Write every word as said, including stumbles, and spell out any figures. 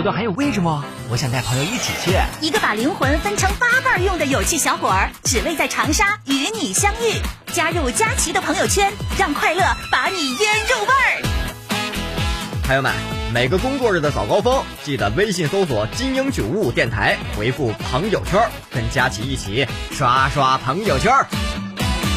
段还有位置吗？我想带朋友一起去。 一个把灵魂分成八瓣用的有趣小伙儿，只为在长沙与你相遇。加入佳琪的朋友圈，让快乐把你约入味儿。 朋友们，每个工作日的早高峰，记得微信搜索金鹰九五五电台，回复朋友圈，跟佳琪一起刷刷朋友圈。